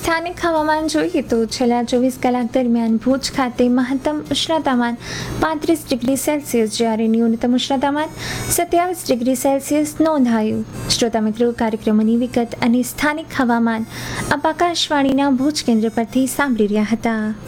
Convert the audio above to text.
સ્થાનિક હવામાન જોઈએ તો છેલ્લા 24 કલાક દરમિયાન ભુજ ખાતે મહત્તમ ઉષ્ણતામાન 35 ડિગ્રી સેલ્સિયસ જ્યારે ન્યૂનતમ ઉષ્ણતામાન 27 ડિગ્રી સેલ્સિયસ નોંધાયું. શ્રોતા મિત્રો, કાર્યક્રમોની વિગત અને સ્થાનિક હવામાન આપ આકાશવાણીના ભુજ કેન્દ્ર પરથી સાંભળી રહ્યા હતા.